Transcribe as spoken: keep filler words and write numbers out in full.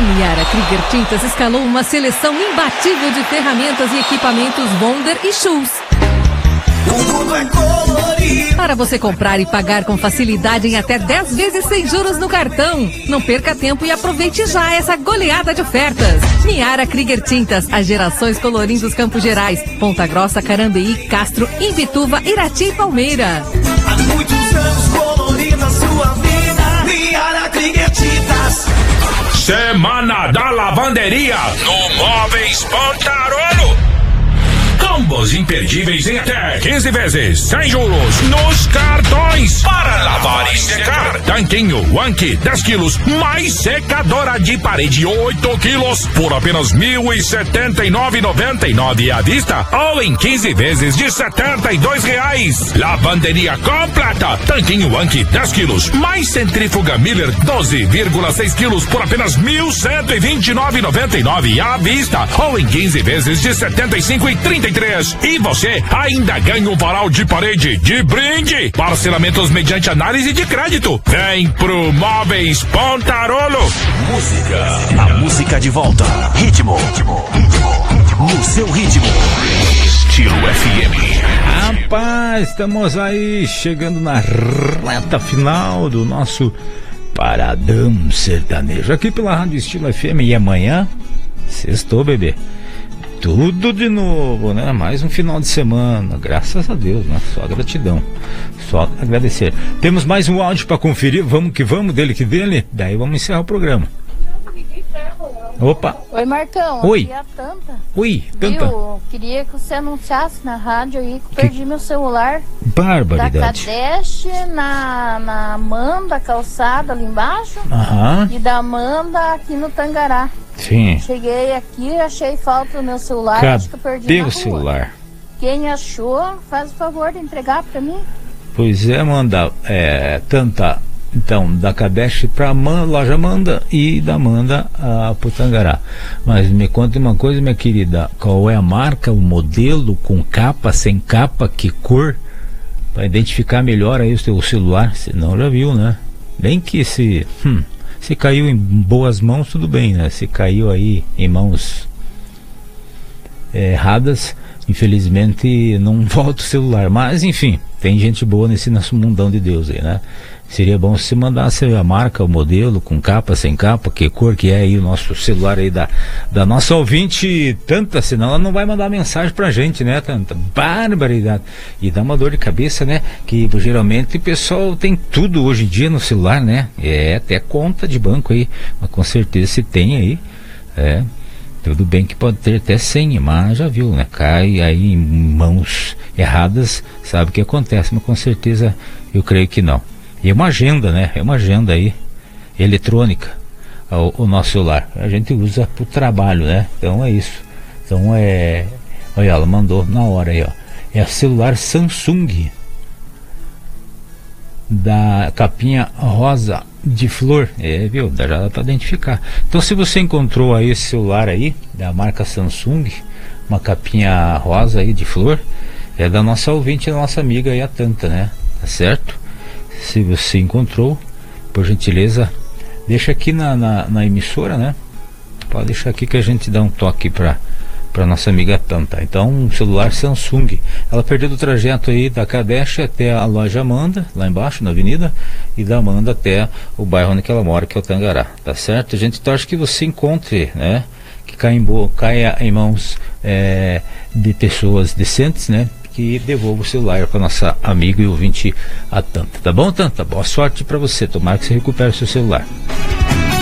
Miara Krieger Tintas escalou uma seleção imbatível de ferramentas e equipamentos Bonder e Schultz. Tudo é colorido. Para você comprar e pagar com facilidade em até dez vezes sem juros no cartão. Não perca tempo e aproveite já essa goleada de ofertas. Miara Krieger Tintas, as gerações colorindo os Campos Gerais, Ponta Grossa, Carambeí, Castro, Imbituva, Irati e Palmeira. Há muitos anos colorindo a sua vida. Miara Krieger Tintas. Semana da Lavanderia no Móveis Pontarolo. Combos imperdíveis em até quinze vezes, sem juros, nos cartões. Para lavar e secar. Tanquinho Wank dez quilos, mais secadora de parede oito quilos, por apenas mil e setenta e nove reais e noventa e nove centavos à vista, ou em quinze vezes de setenta e dois reais. Lavanderia completa. Tanquinho Wank dez quilos, mais centrífuga Miller doze vírgula seis quilos, por apenas mil cento e vinte e nove reais e noventa e nove centavos à vista, ou em quinze vezes de setenta e cinco reais e trinta e três centavos. E você ainda ganha um varal de parede de brinde. Parcelamentos mediante análise de crédito. Vem pro Móveis Pontarolo. Música. A música de volta. Ritmo. Ritmo. Ritmo. No seu ritmo. Estilo F M. Rapaz, estamos aí chegando na reta final do nosso Paradão Sertanejo. Aqui pela Rádio Estilo F M. E amanhã, sextou, bebê. Tudo de novo, né? Mais um final de semana, graças a Deus, né? Só gratidão, só agradecer. Temos mais um áudio para conferir, vamos que vamos, dele que dele, daí vamos encerrar o programa. Opa! Oi, Marcão. Oi. Aqui é a Tanta. Oi, Tanta. Eu queria que você anunciasse na rádio aí que eu perdi meu celular. Barbaridade. Da Cadesh na, na Amanda, calçada ali embaixo. Aham. E da Amanda aqui no Tangará. Sim. Cheguei aqui, achei falta do meu celular. Cadê acho que eu perdi na o rua. celular? Quem achou, faz o favor de entregar pra mim. Pois é, Amanda, é, Tanta. Então, da Cadesh para a loja Amanda e da Amanda a Putangará. Mas me conta uma coisa, minha querida, qual é a marca, o modelo, com capa, sem capa, que cor, para identificar melhor aí o seu celular? Senão já viu, né? Nem que se, hum, se caiu em boas mãos, tudo bem, né? Se caiu aí em mãos é, erradas, infelizmente não volta o celular. Mas enfim, tem gente boa nesse nosso mundão de Deus aí, né? Seria bom se mandasse a marca, o modelo, com capa, sem capa, que cor que é aí o nosso celular aí da, da nossa ouvinte Tanta, senão ela não vai mandar mensagem pra gente, né, Tanta? Barbaridade. E dá uma dor de cabeça, né? Que geralmente o pessoal tem tudo hoje em dia no celular, né? É, até conta de banco aí, mas com certeza se tem aí, é... Tudo bem que pode ter até senha, mas já viu, né? Cai aí em mãos erradas, sabe o que acontece, mas com certeza eu creio que não. E é uma agenda, né? É uma agenda aí, eletrônica, o, o nosso celular. A gente usa para o trabalho, né? Então é isso. Então é... Olha, ela mandou na hora aí, ó. É celular Samsung, da capinha rosa de flor. É, viu? Já dá para identificar. Então se você encontrou aí esse celular aí, da marca Samsung, uma capinha rosa aí de flor, é da nossa ouvinte, da nossa amiga aí, a Tanta, né? Tá certo? Se você encontrou, por gentileza, deixa aqui na, na, na emissora, né? Pode deixar aqui que a gente dá um toque para para nossa amiga Tanta. Então, um celular Samsung. Ela perdeu o trajeto aí da Cadesh até a loja Amanda, lá embaixo na avenida, e da Amanda até o bairro onde ela mora, que é o Tangará. Tá certo? A gente torce que você encontre, né? Que caia em, boa, caia em mãos é, de pessoas decentes, né? Que devolva o celular para nossa amiga e ouvinte a Tanta. Tá bom, Tanta? Boa sorte para você. Tomara que você recupere o seu celular.